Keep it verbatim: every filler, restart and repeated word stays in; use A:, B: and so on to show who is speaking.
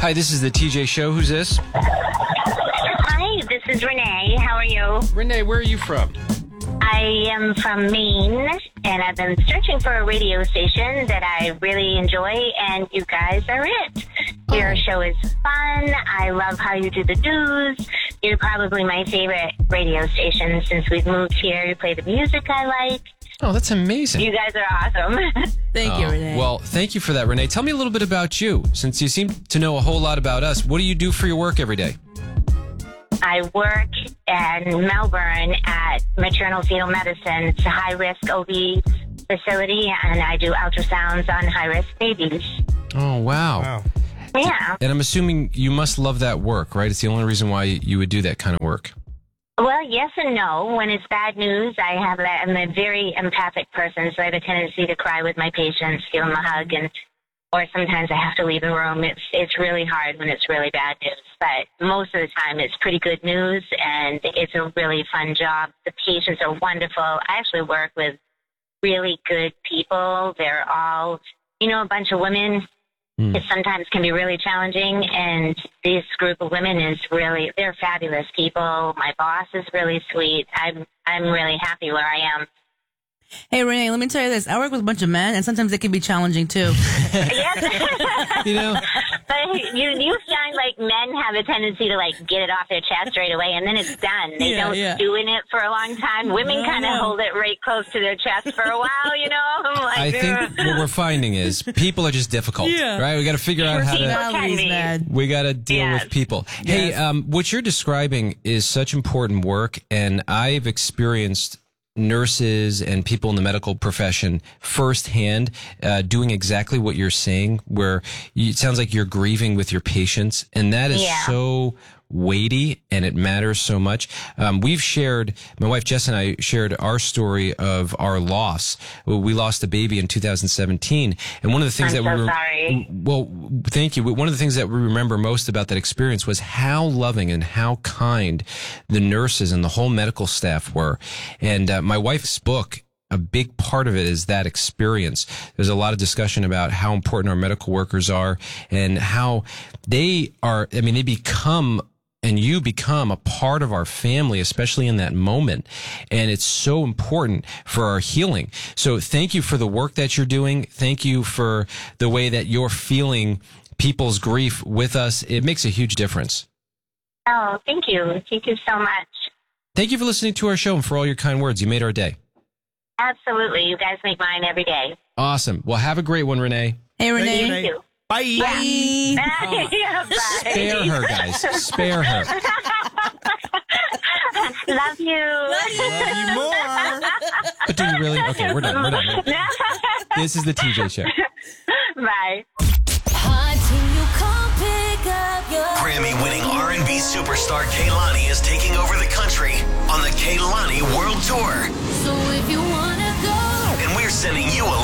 A: Hi, this is the T J Show. Who's this?
B: Hi, this is Renee. How are you?
A: Renee, where are you from?
B: I am from Maine, and I've been searching for a radio station that I really enjoy, and you guys are it. Your show is fun. I love how you do the news. You're probably my favorite radio station since we've moved here. You play the music I like.
A: Oh, that's amazing.
B: You guys are awesome.
C: Thank
A: oh,
C: you, Renee.
A: Well, thank you for that, Renee. Tell me a little bit about you, since you seem to know a whole lot about us. What do you do for your work every day?
B: I work in Melbourne at Maternal Fetal Medicine. It's a high-risk O B facility, and I do ultrasounds on high-risk babies.
A: Oh, wow.
D: Wow.
B: Yeah.
A: And I'm assuming you must love that work, right? It's the only reason why you would do that kind of work.
B: Well, yes and no. When it's bad news, I have that. I'm a very empathic person, so I have a tendency to cry with my patients, give them a hug, and or sometimes I have to leave the room. It's it's really hard when it's really bad news, but most of the time it's pretty good news, and it's a really fun job. The patients are wonderful. I actually work with really good people. They're all, you know, a bunch of women.
A: Mm.
B: It sometimes can be really challenging, and this group of women is really, they're fabulous people. My boss is really sweet. I'm I'm really happy where I am.
C: Hey, Renee, let me tell you this. I work with a bunch of men, and sometimes it can be challenging, too.
B: Yes.
A: You know?
B: But you you find like men have a tendency to like get it off their chest right away, and then it's done. They
C: Yeah,
B: don't
C: yeah.
B: stew in it for a long time. Women
C: No,
B: kind of
C: no.
B: hold it right close to their chest for a while, you know? I'm like,
A: I think
B: "Ugh."
A: what we're finding is people are just difficult,
C: Yeah.
A: right? We got to figure out how to...
C: Personalities,
B: be.
C: man.
A: We got to deal
B: Yes.
A: with people. Hey,
C: Yes.
A: um, what you're describing is such important work, and I've experienced nurses and people in the medical profession firsthand uh, doing exactly what you're saying, where you, it sounds like you're grieving with your patients, and that is
B: Yeah.
A: so weighty and it matters so much. Um, we've shared, my wife Jess and I shared our story of our loss. We lost a baby in two thousand seventeen, and one of the things
B: I'm
A: that
B: so
A: we were,
B: sorry.
A: well, thank you. One of the things that we remember most about that experience was how loving and how kind the nurses and the whole medical staff were. And uh, my wife's book, a big part of it is that experience. There's a lot of discussion about how important our medical workers are and how they are, I mean, they become and you become a part of our family, especially in that moment. And it's so important for our healing. So thank you for the work that you're doing. Thank you for the way that you're feeling people's grief with us. It makes a huge difference.
B: Oh, thank you. Thank you so much.
A: Thank you for listening to our show and for all your kind words. You made our day.
B: Absolutely. You guys make mine every day.
A: Awesome. Well, have a great one, Renee.
C: Hey, Renee.
D: Thank
B: Thank you.
D: Bye.
B: Yeah, bye.
A: Spare her, guys. Spare her.
B: Love you.
D: Love you more.
A: But do you really? Okay, we're done. We're done. This is the T J Show.
B: Bye.
E: Grammy-winning R and B superstar Kehlani is taking over the country on the Kehlani World Tour.
F: So if you wanna go,
E: And we're sending you a